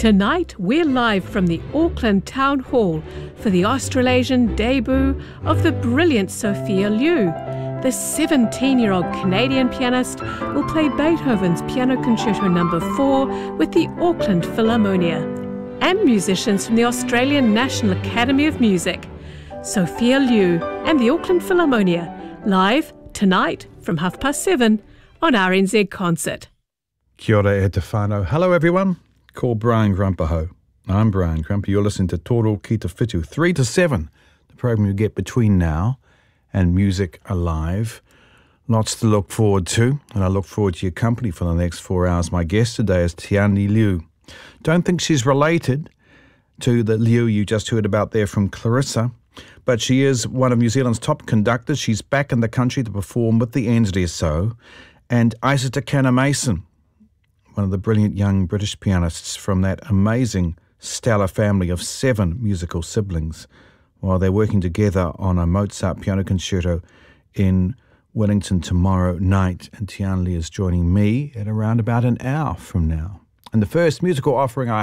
Tonight, we're live from the Auckland Town Hall for the Australasian debut of the brilliant Sophia Liu. The 17-year-old Canadian pianist will play Beethoven's Piano Concerto No. 4 with the Auckland Philharmonia and musicians from the Australian National Academy of Music. Sophia Liu and the Auckland Philharmonia, live tonight from 7:30 on RNZ Concert. Kia ora e te whānau. Hello everyone, called Brian Grumpaho. I'm Brian Grumpa. You're listening to Toro Ki Te Whitu, 3 to 7, the program you get between now and Music Alive. Lots to look forward to, and I look forward to your company for the next 4 hours. My guest today is Tiani Liu. Don't think she's related to the Liu you just heard about there from Clarissa, but she is one of New Zealand's top conductors. She's back in the country to perform with the NZSO, and Isa Takana Mason, one of the brilliant young British pianists from that amazing stellar family of 7 musical siblings, while they're working together on a Mozart piano concerto in Wellington tomorrow night. And Tiani is joining me at around about an hour from now. And the first musical offering I